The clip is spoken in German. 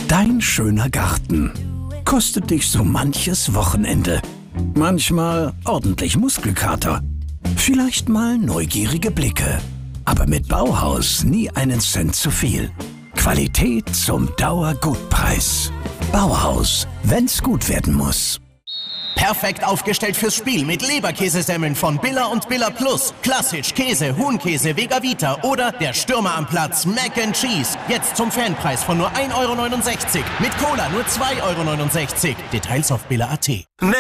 Dein schöner Garten kostet dich so manches Wochenende. Manchmal ordentlich Muskelkater. Vielleicht mal neugierige Blicke. Aber mit Bauhaus nie einen Cent zu viel. Qualität zum Dauergutpreis. Bauhaus, wenn's gut werden muss. Perfekt aufgestellt fürs Spiel mit Leberkäsesemmeln von Billa und Billa Plus. Klassisch, Käse, Huhnkäse, Vega Vita oder der Stürmer am Platz Mac and Cheese. Jetzt zum Fanpreis von nur 1,69 € Mit Cola nur 2,69 €. Details auf billa.at.